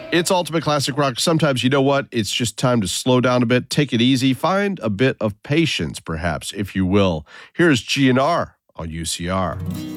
It's Ultimate Classic Rock. Sometimes, you know what? It's just time to slow down a bit, take it easy, find a bit of patience, perhaps, if you will. Here's GNR on UCR.